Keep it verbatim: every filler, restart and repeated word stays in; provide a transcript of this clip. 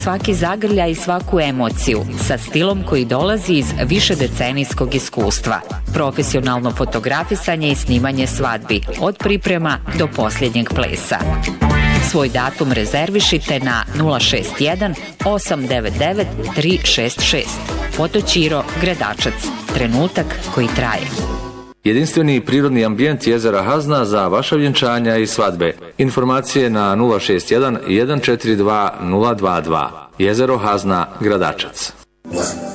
svaki zagrljaj i svaku emociju sa stilom koji dolazi iz višedecenijskog iskustva. Profesionalno fotografisanje i snimanje svadbi od priprema do posljednjeg plesa. Svoj datum rezervišite na nula šest jedan osam devet devet tri šest šest. Fotoćiro Gredačac. Trenutak koji traje. Jedinstveni prirodni ambijent jezera Hazna za vaša vjenčanja i svadbe. Informacije na nula šest jedan jedan četiri dva nula dva dva. Jezero Hazna, Gradačac.